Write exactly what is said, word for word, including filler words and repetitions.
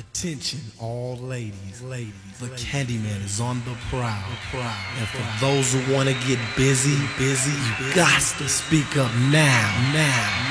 Attention, all ladies, ladies. The Candyman is on the prowl. And for those who want to get busy, busy, you got to speak up now, now.